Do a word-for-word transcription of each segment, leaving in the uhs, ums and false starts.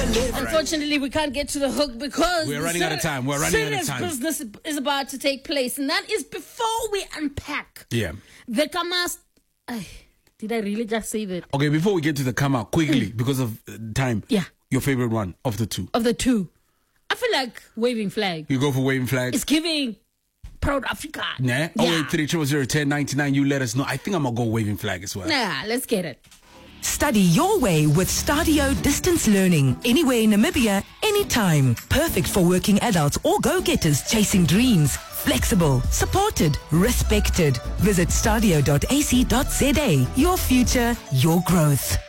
Unfortunately, we can't get to the hook because we're running out of time. We're running out of time. Business is about to take place, and that is before we unpack. Yeah. The Kamas. Did I really just say that? Okay, before we get to the Kama, quickly, because of time. Yeah. Your favorite one of the two? Of the two. I feel like waving flag. You go for waving flag? It's giving Proud Africa. Nah? Yeah. oh eight three, zero zero, one zero nine nine. You let us know. I think I'm going to go waving flag as well. Nah, let's get it. Study your way with Stadio Distance Learning. Anywhere in Namibia, anytime. Perfect for working adults or go-getters chasing dreams. Flexible, supported, respected. Visit stadio dot a c dot z a. Your future, your growth.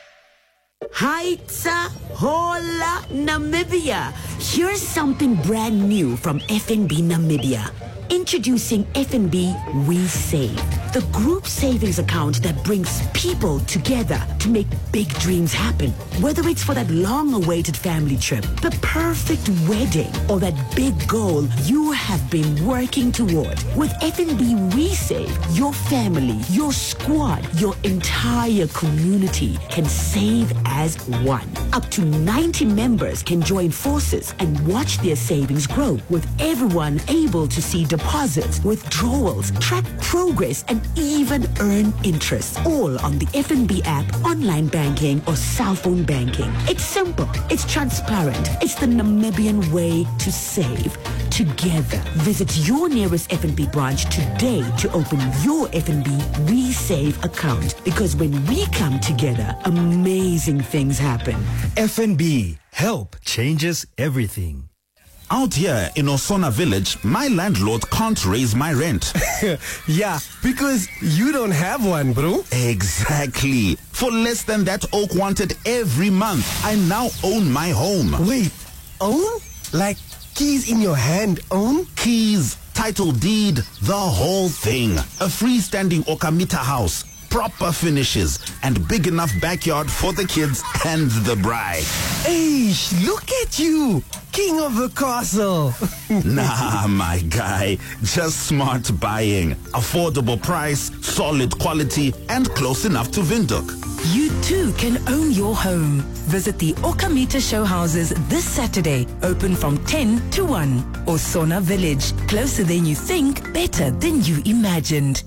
Haitsa Hola Namibia. Here's something brand new from F N B Namibia. Introducing F N B We Save, the group savings account that brings people together to make big dreams happen. Whether it's for that long-awaited family trip, the perfect wedding, or that big goal you have been working toward. With F N B We Save, your family, your squad, your entire community can save as one. Up to ninety members can join forces and watch their savings grow, with everyone able to see deposits, withdrawals, track progress, and even earn interest. All on the F N B app, online banking, or cell phone banking. It's simple. It's transparent. It's the Namibian way to save. Together. Visit your nearest F N B branch today to open your F N B We Save account. Because when we come together, amazing things happen. F N B. Help changes everything. Out here in Osona Village, my landlord can't raise my rent. Yeah, because you don't have one, bro. Exactly. For less than that Oak wanted every month, I now own my home. Wait, own? Like keys in your hand, own? Keys, title deed, the whole thing. A freestanding Okamita house, proper finishes, and big enough backyard for the kids and the bride. Hey, look at you, king of the castle. Nah, my guy, just smart buying. Affordable price, solid quality, and close enough to Windhoek. You too can own your home. Visit the Okamita show houses this Saturday, open from ten to one. Osona Village, closer than you think, better than you imagined.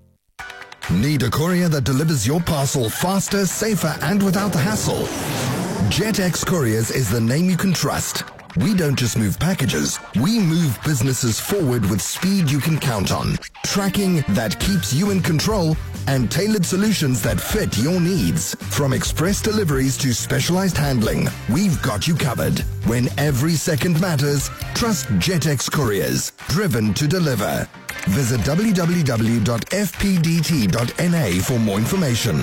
Need a courier that delivers your parcel faster, safer, and without the hassle? JetX Couriers is the name you can trust. We don't just move packages, we move businesses forward with speed you can count on. Tracking that keeps you in control, and tailored solutions that fit your needs. From express deliveries to specialized handling, we've got you covered. When every second matters, trust JetX Couriers, driven to deliver. Visit w w w dot f p d t dot n a for more information.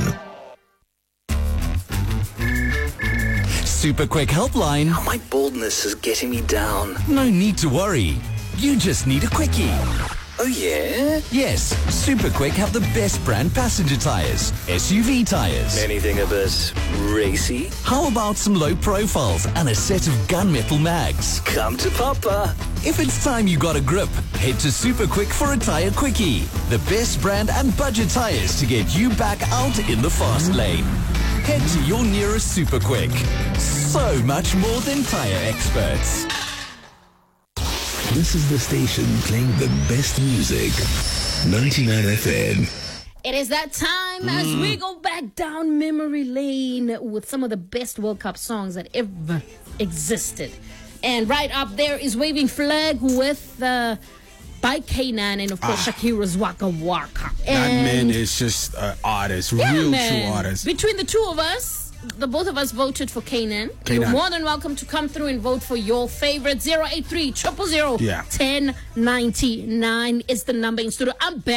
Super quick helpline. Oh, my boldness is getting me down. No need to worry. You just need a quickie. Oh, yeah? Yes, Super Quick have the best brand passenger tires, S U V tires. Anything a bit racy? How about some low profiles and a set of gunmetal mags? Come to Papa. If it's time you got a grip, head to Super Quick for a tire quickie. The best brand and budget tires to get you back out in the fast lane. Head to your nearest Super Quick. So much more than tire experts. This is the station playing the best music. ninety-nine F M. It is that time as we go back down memory lane with some of the best World Cup songs that ever existed. And right up there is Waving Flag with uh, by Kanan and of course ah. Shakira's Waka Waka. That and man is just an artist, yeah, real man. true artist. Between the two of us, the both of us voted for Kanan. Kanan. You're more than welcome to come through and vote for your favorite. zero eight three, zero zero zero, yeah. ten ninety-nine is the number in studio. I'm back.